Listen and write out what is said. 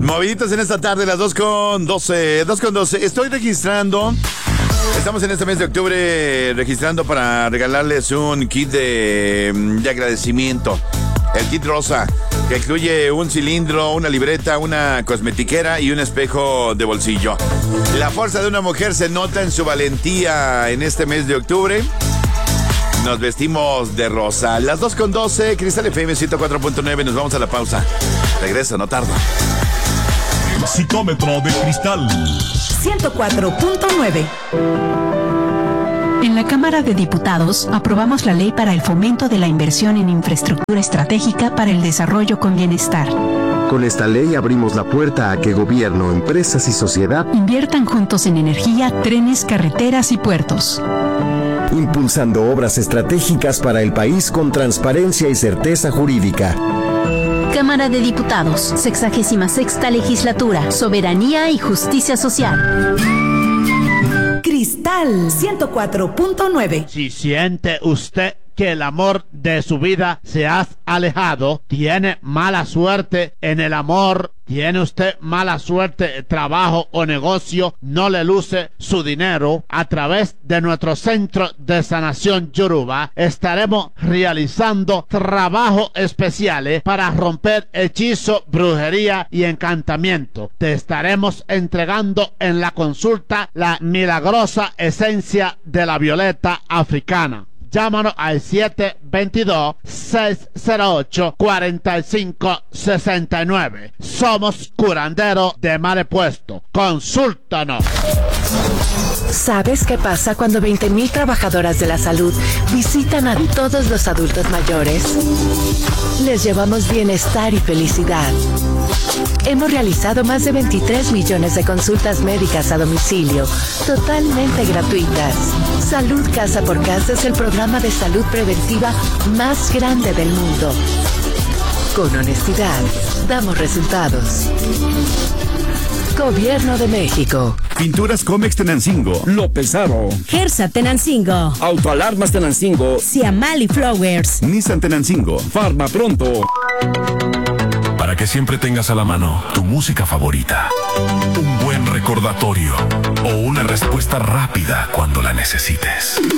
Moviditos en esta tarde, las 2:12. 2:12. Estoy registrando. Estamos en este mes de octubre registrando para regalarles un kit de agradecimiento. El kit rosa, que incluye un cilindro, una libreta, una cosmetiquera y un espejo de bolsillo. La fuerza de una mujer se nota en su valentía en este mes de octubre. Nos vestimos de rosa. Las 2:12, Cristal FM 104.9. Nos vamos a la pausa. Regreso, no tardo. Psicómetro de Cristal 104.9. En la Cámara de Diputados aprobamos la ley para el fomento de la inversión en infraestructura estratégica para el desarrollo con bienestar. Con esta ley abrimos la puerta a que gobierno, empresas y sociedad inviertan juntos en energía, trenes, carreteras y puertos. Impulsando obras estratégicas para el país con transparencia y certeza jurídica. Cámara de Diputados, 66ª Legislatura, Soberanía y Justicia Social. Cristal 104.9. Si siente usted que el amor de su vida se ha alejado, tiene mala suerte en el amor, tiene usted mala suerte, trabajo o negocio, no le luce su dinero, a través de nuestro Centro de Sanación Yoruba estaremos realizando trabajos especiales para romper hechizo, brujería y encantamiento. Te estaremos entregando en la consulta la milagrosa esencia de la violeta africana. Llámanos al 722-608-4569. Somos curandero de Marepuesto. Consúltanos. ¿Sabes qué pasa cuando 20,000 trabajadoras de la salud visitan a todos los adultos mayores? Les llevamos bienestar y felicidad. Hemos realizado más de 23 millones de consultas médicas a domicilio, totalmente gratuitas. Salud Casa por Casa es el programa de salud preventiva más grande del mundo. Con honestidad, damos resultados. Gobierno de México. Pinturas Comex Tenancingo, Lo Pesado, Gersa Tenancingo, Autoalarmas Tenancingo, Ciamali Flowers, Nissan Tenancingo, Farma Pronto. Para que siempre tengas a la mano tu música favorita, un buen recordatorio o una respuesta rápida cuando la necesites.